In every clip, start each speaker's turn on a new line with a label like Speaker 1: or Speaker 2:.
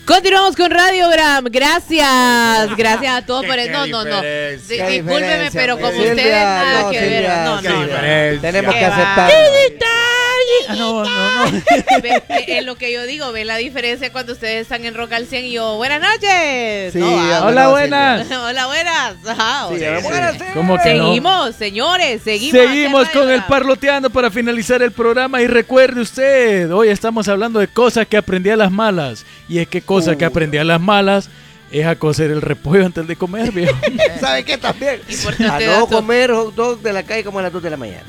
Speaker 1: Continuamos con Radiogram. Gracias a todos por eso. No. Discúlpeme, pero como
Speaker 2: Silvia,
Speaker 1: ustedes nada
Speaker 2: no,
Speaker 1: que
Speaker 2: Silvia,
Speaker 1: ver.
Speaker 2: tenemos que aceptar.
Speaker 3: No.
Speaker 1: Es lo que yo digo, ve la diferencia cuando ustedes están en Rock al 100 y yo, buenas noches.
Speaker 2: Sí,
Speaker 3: Hola, buenas.
Speaker 1: Hola, buenas. Ajá,
Speaker 3: ¿Cómo que no?
Speaker 1: Seguimos, señores, seguimos.
Speaker 3: Con el parloteando para finalizar el programa. Y recuerde usted, hoy estamos hablando de cosas que aprendí a las malas. Y es que cosas que aprendí a las malas es a cocer el repollo antes de comer, viejo.
Speaker 2: ¿Sabe qué también?
Speaker 1: Importante
Speaker 2: A no
Speaker 1: dato.
Speaker 2: comer hot dog de la calle como a las 2 de la mañana.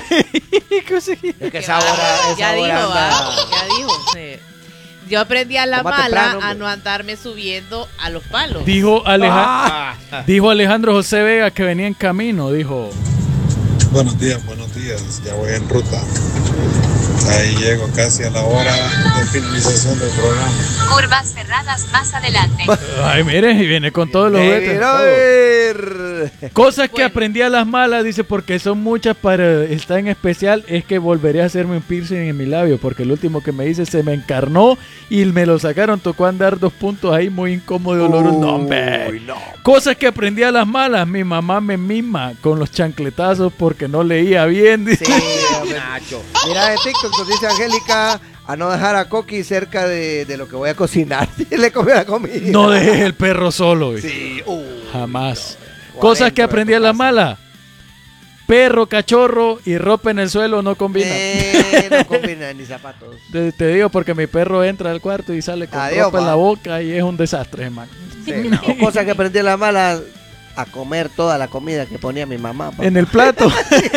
Speaker 2: Es que esa hora
Speaker 1: Ya dijo,
Speaker 2: anda.
Speaker 1: ya dijo. Sí. Yo aprendí a la
Speaker 2: Coma
Speaker 1: mala
Speaker 2: temprano,
Speaker 1: a
Speaker 2: hombre.
Speaker 1: no andarme subiendo a los palos.
Speaker 3: Dijo Alejandro José Vega que venía en camino, dijo.
Speaker 4: Buenos días, ya voy en ruta. Ahí llego casi a la hora de finalización del programa.
Speaker 5: Curvas cerradas más adelante.
Speaker 3: Ay, mire, y viene con todos los juguetes.
Speaker 2: A ver.
Speaker 3: Cosas que
Speaker 1: Bueno.
Speaker 3: aprendí a las malas, dice, porque son muchas para estar en especial, es que volveré a hacerme un piercing en mi labio, porque el último que me hice se me encarnó y me lo sacaron, tocó andar 2 puntos ahí, muy incómodo y doloroso. No, hombre.
Speaker 2: Uy, no.
Speaker 3: Cosas que aprendí a las malas, mi mamá me mima con los chancletazos porque no leía bien, dice.
Speaker 2: Sí, hombre. Mira, en TikTok nos dice Angélica a no dejar a Coqui cerca de lo que voy a cocinar. Le comió la comida.
Speaker 3: No dejes el perro solo, dice.
Speaker 2: Sí.
Speaker 3: Jamás.
Speaker 2: No.
Speaker 3: Cosas que
Speaker 2: 40
Speaker 3: aprendí a las malas. Perro, cachorro y ropa en el suelo no combinan.
Speaker 2: No combina ni zapatos.
Speaker 3: Te digo porque mi perro entra al cuarto y sale con
Speaker 2: Adiós,
Speaker 3: ropa en
Speaker 2: va.
Speaker 3: la boca y es un desastre, hermano.
Speaker 2: Sí, no. Cosa que aprendí a la mala, a comer toda la comida que ponía mi mamá. papá.
Speaker 3: En el plato.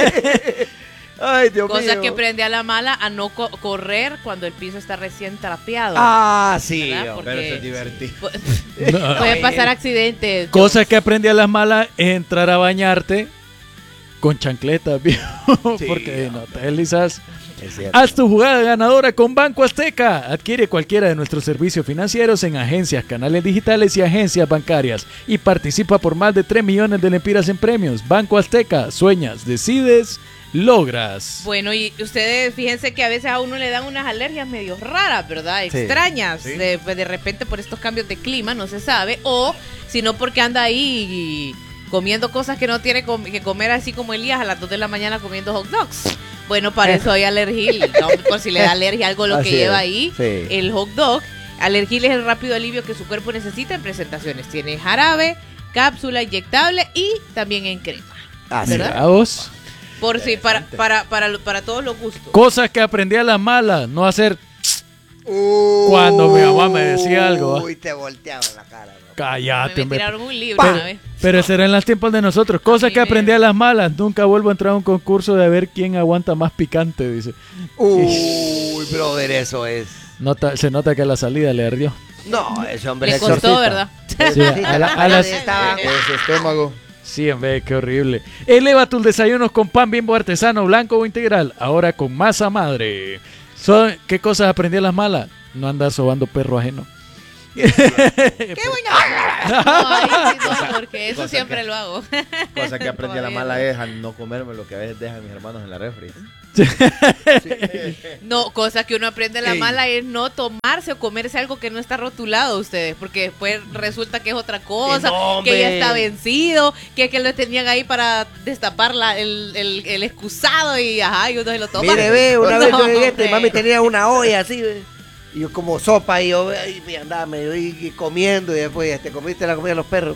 Speaker 2: Ay, Dios
Speaker 1: Cosas
Speaker 2: mío.
Speaker 1: que aprendí a la mala a no correr cuando el piso está recién trapeado.
Speaker 2: Ah, sí.
Speaker 1: ¿Verdad?
Speaker 2: hombre.
Speaker 1: Porque
Speaker 6: Pero eso es divertido.
Speaker 3: No.
Speaker 1: pueden pasar accidentes.
Speaker 3: Cosas que aprendí a las malas es entrar a bañarte con chancletas, viejo.
Speaker 2: Sí,
Speaker 3: Porque no te deslizas.
Speaker 2: Es cierto.
Speaker 3: Haz tu jugada ganadora con Banco Azteca. Adquiere cualquiera de nuestros servicios financieros en agencias, canales digitales y agencias bancarias. Y participa por más de 3 millones de lempiras en premios. Banco Azteca. Sueñas, decides, logras.
Speaker 1: Bueno, y ustedes fíjense que a veces a uno le dan unas alergias medio raras, ¿verdad?
Speaker 2: Sí.
Speaker 1: Extrañas.
Speaker 6: Sí.
Speaker 1: De repente por estos cambios de clima, no se sabe. O si no porque anda ahí comiendo cosas que no tiene que comer, así como Elías a las 2 de la mañana comiendo hot dogs. Bueno, para eso hay Alergil, ¿no? Por si le da alergia a algo lo
Speaker 2: Así
Speaker 1: que lleva
Speaker 2: es,
Speaker 1: ahí,
Speaker 2: sí.
Speaker 1: el hot dog. Alergil es el rápido alivio que su cuerpo necesita en presentaciones. Tiene jarabe, cápsula inyectable y también en crema.
Speaker 2: Así
Speaker 1: ¿verdad?
Speaker 3: A vos.
Speaker 1: Por si, para todos los gustos.
Speaker 3: Cosas que aprendí a las malas. No hacer cuando mi mamá me decía algo. ¿va?
Speaker 2: Uy, te volteaba la cara. ¿no?
Speaker 3: Cállate,
Speaker 1: Me
Speaker 3: hombre.
Speaker 1: tiraron un libro una vez.
Speaker 3: Pero ese era en los tiempos de nosotros. Cosas
Speaker 1: mí
Speaker 3: que
Speaker 1: me-
Speaker 3: aprendí a las malas. Nunca vuelvo a entrar a un concurso de ver quién aguanta más picante, dice.
Speaker 2: Uy, brother, eso es.
Speaker 3: Se nota que a la salida le ardió.
Speaker 2: No, ese hombre
Speaker 1: Le
Speaker 2: el
Speaker 1: costó,
Speaker 2: exorcista.
Speaker 1: ¿verdad?
Speaker 3: Sí, a las-
Speaker 2: Estaba-
Speaker 6: Ese estómago.
Speaker 3: Sí, hombre, qué horrible. Eleva tus desayunos con pan Bimbo artesano, blanco o integral. Ahora con masa madre. ¿Qué cosas aprendí a las malas? No andar sobando perro ajeno.
Speaker 1: ¡Qué buena! No, ahí sí no, porque eso
Speaker 6: Cosa
Speaker 1: siempre
Speaker 6: que-
Speaker 1: lo hago.
Speaker 6: Cosa que aprendí a la
Speaker 1: Todavía
Speaker 6: mala
Speaker 1: no.
Speaker 6: es a no comerme lo que a veces dejan mis hermanos en la refri.
Speaker 1: No, cosa que uno aprende a la
Speaker 2: Ey.
Speaker 1: mala es no tomarse o comerse algo que no está rotulado ustedes, porque después resulta que es otra cosa,
Speaker 2: No,
Speaker 1: que ya
Speaker 2: hombre.
Speaker 1: está vencido, que lo tenían ahí para destapar el excusado y ajá, y uno se lo toma.
Speaker 2: Mire, ve, una vez yo llegué,
Speaker 1: hombre.
Speaker 2: mami tenía una olla así, ve. Y yo como sopa, y yo ahí me andaba medio y comiendo, y después te comiste la comida de los perros.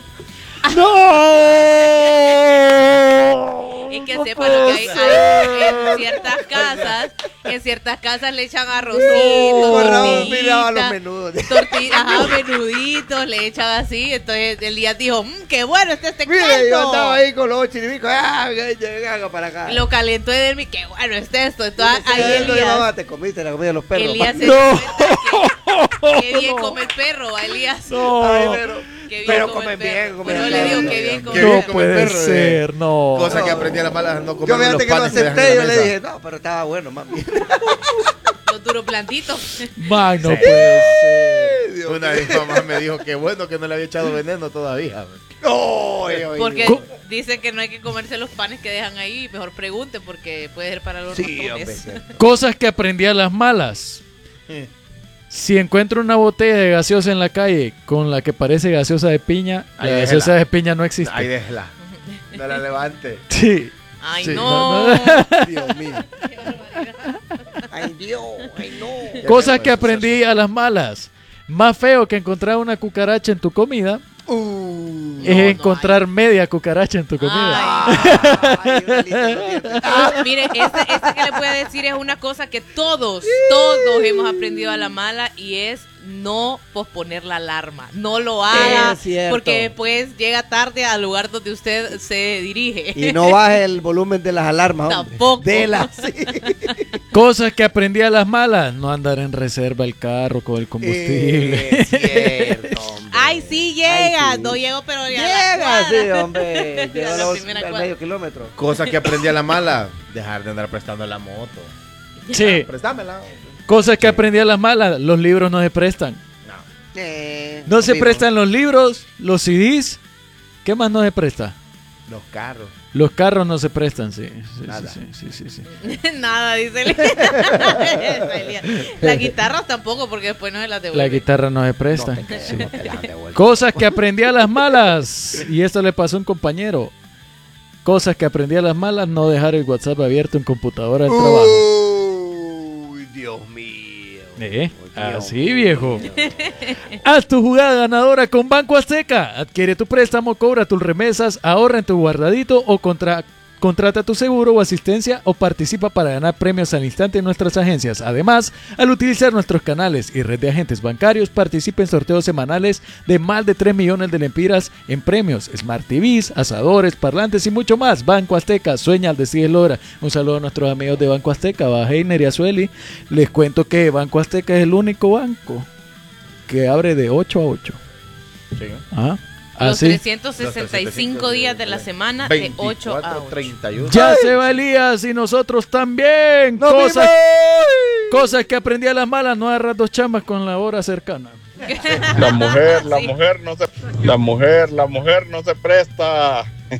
Speaker 1: Y que sepan lo que hay en ciertas casas le echan arrocito,
Speaker 2: Con Raúl
Speaker 1: tortillita,
Speaker 2: miraba los menudos.
Speaker 1: ajá, menuditos, le echan así. Entonces Elías dijo, qué bueno está este
Speaker 2: Mire,
Speaker 1: caldo.
Speaker 2: yo estaba ahí con los chiribicos, haga para acá.
Speaker 1: Lo calentó de él, qué bueno está esto. Entonces ahí
Speaker 2: Ahí
Speaker 1: Elías,
Speaker 2: mamá, te comiste la comida de los perros.
Speaker 1: Elías
Speaker 2: pa.
Speaker 1: se dio cuenta que bien come el perro, a Elías.
Speaker 2: Ay, pero
Speaker 1: Qué bien
Speaker 2: pero
Speaker 1: come el
Speaker 2: comen bien,
Speaker 1: perro.
Speaker 2: comen
Speaker 1: Pero
Speaker 2: bien.
Speaker 1: le digo que bien come
Speaker 6: Qué
Speaker 1: el
Speaker 6: bien
Speaker 3: No
Speaker 1: perro.
Speaker 6: come el
Speaker 3: puede
Speaker 6: perro,
Speaker 3: ser, no.
Speaker 6: Cosa que aprendí a la mala es no
Speaker 2: Yo
Speaker 6: comerme los
Speaker 2: fíjate que lo
Speaker 6: panes que dejan
Speaker 2: acepté,
Speaker 6: en
Speaker 2: yo
Speaker 6: la
Speaker 2: le
Speaker 6: mesa.
Speaker 2: dije, no, pero estaba bueno, mami.
Speaker 1: Los duros plantitos.
Speaker 3: Man, no puede ser.
Speaker 2: Dios
Speaker 6: Una vez mi mamá me dijo que bueno que no le había echado veneno todavía.
Speaker 2: Oye, oye.
Speaker 1: Porque
Speaker 3: Co-
Speaker 1: dicen que no hay que comerse los panes que dejan ahí. Mejor pregunte porque puede ser para los
Speaker 2: Sí, hombre,
Speaker 1: ratones.
Speaker 2: cierto.
Speaker 3: Cosas que aprendí a las malas. Si encuentro una botella de gaseosa en la calle con la que parece gaseosa de piña,
Speaker 6: Ahí
Speaker 3: la
Speaker 6: déjela.
Speaker 3: gaseosa de piña no existe.
Speaker 6: Ahí déjela. No la levante.
Speaker 3: Sí.
Speaker 1: Ay,
Speaker 3: Sí,
Speaker 1: no.
Speaker 2: Dios mío. Ay, Dios, ay, no.
Speaker 3: Cosas que aprendí a las malas. Más feo que encontrar una cucaracha en tu comida es encontrar media cucaracha en tu comida.
Speaker 2: Ay, Belita, no dientes.
Speaker 1: Mire, esta que le voy a decir es una cosa que todos hemos aprendido a la mala y es no posponer la alarma. No lo haga
Speaker 2: Es cierto.
Speaker 1: porque después llega tarde al lugar donde usted se dirige.
Speaker 2: Y no baje el volumen de las alarmas, hombre.
Speaker 1: Tampoco.
Speaker 2: Sí.
Speaker 3: Cosas que aprendí a las malas. No andar en reserva el carro con el combustible.
Speaker 2: Es cierto, hombre.
Speaker 1: Ay, sí llega.
Speaker 2: Ay, sí.
Speaker 1: No llego, pero ya
Speaker 2: Llega, sí, hombre. Llega
Speaker 1: A la
Speaker 2: a
Speaker 1: primera
Speaker 2: al
Speaker 1: cuadra.
Speaker 2: medio kilómetro.
Speaker 6: Cosa que aprendí a la mala. Dejar de andar prestando la moto.
Speaker 3: Sí.
Speaker 6: Préstamela.
Speaker 3: Cosas que aprendí a las malas. Los libros no se prestan. No se
Speaker 2: amigo.
Speaker 3: prestan los libros, los CDs. ¿Qué más no se presta?
Speaker 6: Los carros.
Speaker 3: Los carros no se prestan, sí.
Speaker 6: Nada.
Speaker 3: Sí.
Speaker 1: Nada, dice Elías. Las guitarras tampoco, porque después no se las devuelven.
Speaker 3: La guitarra no se presta.
Speaker 2: No te
Speaker 3: Sí.
Speaker 2: no te la han devuelto.
Speaker 3: Cosas que aprendí a las malas. Y esto le pasó a un compañero. Cosas que aprendí a las malas. No dejar el WhatsApp abierto en computadora del trabajo.
Speaker 2: Uy, Dios mío.
Speaker 3: Así, viejo. Haz tu jugada ganadora con Banco Azteca. Adquiere tu préstamo, cobra tus remesas, ahorra en tu guardadito o contrata tu seguro o asistencia o participa para ganar premios al instante en nuestras agencias. Además, al utilizar nuestros canales y red de agentes bancarios, participa en sorteos semanales de más de 3 millones de lempiras en premios, Smart TVs, asadores, parlantes y mucho más. Banco Azteca, sueña al decir logra. Un saludo a nuestros amigos de Banco Azteca, a Heiner y a Sueli. Les cuento que Banco Azteca es el único banco que abre de 8 a 8.
Speaker 6: Sí.
Speaker 3: Ajá.
Speaker 1: Los
Speaker 3: Así.
Speaker 1: 365 días de la semana de 8 a 8.
Speaker 6: 31.
Speaker 3: Ya se va Elías y nosotros también. Cosas que aprendí a las malas, no agarrar dos chamas con la hora cercana.
Speaker 7: La mujer no se presta.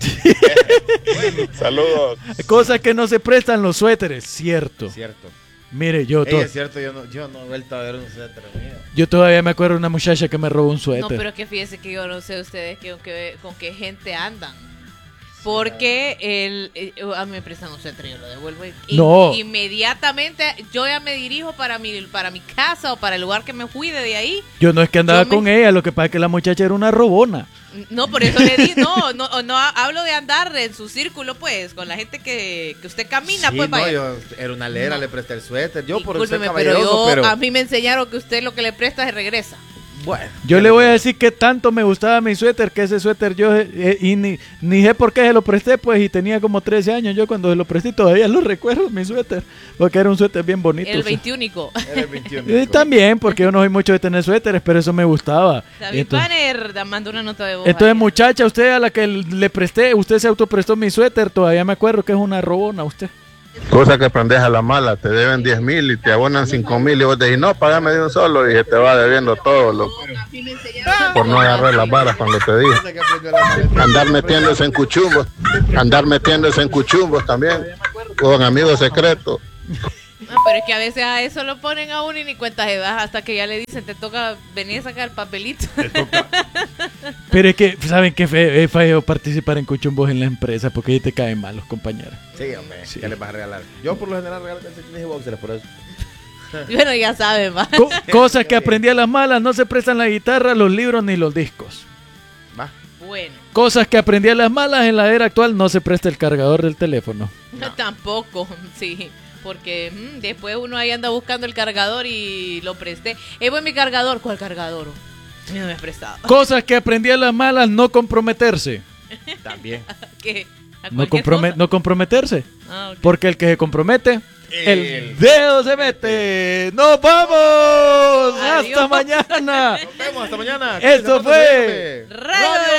Speaker 7: Saludos.
Speaker 3: Cosas que no se prestan los suéteres, cierto.
Speaker 6: Cierto.
Speaker 3: Mire, yo,
Speaker 6: Ey, es cierto, yo no he vuelto a ver un suéter mío.
Speaker 3: yo todavía me acuerdo de una muchacha que me robó un
Speaker 1: No,
Speaker 3: suéter.
Speaker 1: pero que fíjese que yo no sé ustedes con qué gente andan. Porque a mí me prestan un suéter y yo lo devuelvo.
Speaker 3: No.
Speaker 1: Inmediatamente yo ya me dirijo para mi casa o para el lugar que me cuide de ahí.
Speaker 3: Yo no es que andaba
Speaker 1: Yo me-
Speaker 3: con ella, lo que pasa es que la muchacha era una robona.
Speaker 1: No, por eso le digo, no hablo de andar en su círculo, pues, con la gente que usted camina,
Speaker 6: Sí,
Speaker 1: pues,
Speaker 6: no,
Speaker 1: vaya.
Speaker 6: yo era una lera,
Speaker 1: No.
Speaker 6: le presté el suéter. Yo por ser
Speaker 1: Discúlpeme,
Speaker 6: caballeroso, pero...
Speaker 1: a mí me enseñaron que usted lo que le presta se regresa.
Speaker 6: Bueno.
Speaker 3: Yo le voy a decir que tanto me gustaba mi suéter, que ese suéter yo, y ni sé por qué se lo presté, pues, y tenía como 13 años yo cuando se lo presté, todavía lo recuerdo, mi suéter, porque era un suéter bien bonito.
Speaker 1: El
Speaker 3: o sea.
Speaker 1: 21.
Speaker 6: Era el 21.
Speaker 3: También, porque yo no soy mucho de tener suéteres, pero eso me gustaba.
Speaker 1: David
Speaker 3: Entonces-
Speaker 1: Banner mandó una nota de voz.
Speaker 3: Entonces,
Speaker 1: ahí.
Speaker 3: muchacha, usted a la que le presté, usted se autoprestó mi suéter, todavía me acuerdo que es una robona usted.
Speaker 7: Cosa que aprendes a la mala, te deben 10,000 y te abonan 5,000 y vos decís, no, págame de un solo y se te va debiendo todo, loco. Por no agarrar las varas cuando te dije.
Speaker 6: Cosa que aprendió la mala.
Speaker 7: Andar metiéndose en cuchumbos también, con amigos secretos.
Speaker 1: No, pero es que a veces a eso lo ponen a uno y ni cuenta se da hasta que ya le dicen, te toca venir a sacar el papelito.
Speaker 3: Pero es que, ¿saben qué? Es feo participar en cuchumbos en la empresa porque ahí te caen mal los compañeros.
Speaker 6: Sí, hombre,
Speaker 3: Sí.
Speaker 6: ¿qué les vas a regalar? Yo por lo general regalo calcetines y boxers, por eso.
Speaker 1: Bueno, ya saben, va.
Speaker 3: Cosas que aprendí a las malas, no se prestan la guitarra, los libros ni los discos.
Speaker 6: Va.
Speaker 1: Bueno,
Speaker 3: Cosas que aprendí a las malas, en la era actual no se presta el cargador del teléfono.
Speaker 1: tampoco, sí. Porque después uno ahí anda buscando el cargador y lo presté. Voy mi cargador. ¿Cuál cargador? No me has prestado.
Speaker 3: Cosas que aprendí a las malas, no comprometerse.
Speaker 6: También.
Speaker 1: ¿Qué? ¿A
Speaker 3: No,
Speaker 1: cualquier cosa?
Speaker 3: no comprometerse.
Speaker 1: Ah, ok.
Speaker 3: Porque el que se compromete, el dedo se mete. ¡Nos vamos!
Speaker 1: Adiós.
Speaker 3: ¡Hasta mañana!
Speaker 6: Nos vemos, hasta mañana.
Speaker 3: Esto
Speaker 6: Cuídense,
Speaker 3: fue
Speaker 6: cuídense.
Speaker 1: Radio